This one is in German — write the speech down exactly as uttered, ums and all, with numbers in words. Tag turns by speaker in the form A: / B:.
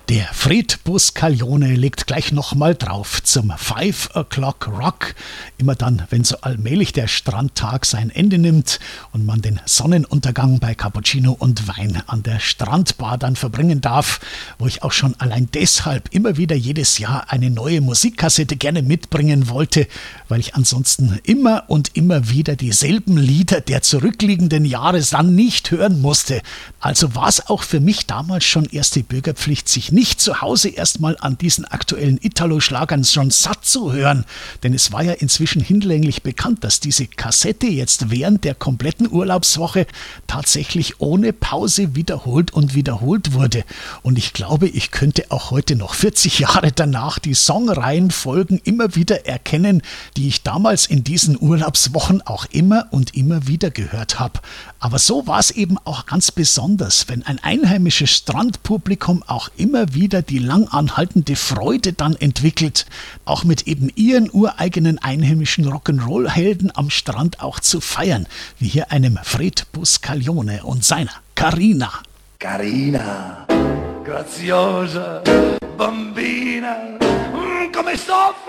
A: Der Fred Buscaglione legt gleich nochmal drauf zum Five O'Clock Rock. Immer dann, wenn so allmählich der Strandtag sein Ende nimmt und man den Sonnenuntergang bei Cappuccino und Wein an der Strandbar dann verbringen darf, wo ich auch schon allein deshalb immer wieder jedes Jahr eine neue Musikkassette gerne mitbringen wollte, weil ich ansonsten immer und immer wieder dieselben Lieder der zurückliegenden Jahre dann nicht hören musste. Also war es auch für mich damals schon erste Bürgerpflicht, sich nicht zu Hause erstmal an diesen aktuellen Italo-Schlagern schon satt zu hören. Denn es war ja inzwischen hinlänglich bekannt, dass diese Kassette jetzt während der kompletten Urlaubswoche tatsächlich ohne Pause wiederholt und wiederholt wurde. Und ich glaube, ich könnte auch heute noch vierzig Jahre danach die Songreihenfolgen immer wieder erkennen, die ich damals in diesen Urlaubswochen auch immer und immer wieder gehört habe. Aber so war es eben auch ganz besonders, wenn ein einheimisches Strandpublikum auch immer wieder die lang anhaltende Freude dann entwickelt, auch mit eben ihren ureigenen einheimischen Rock'n'Roll-Helden am Strand auch zu feiern, wie hier einem Fred Buscaglione und seiner Carina.
B: Carina, graziosa, bambina, come soffro